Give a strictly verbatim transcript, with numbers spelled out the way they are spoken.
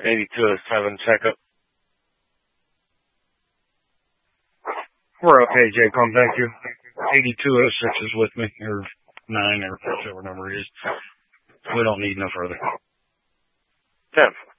eighty-two oh seven, checkup. We're okay, J-Com, thank you. eighty-two oh six is with me, or nine, or whichever number it is. We don't need no further. ten.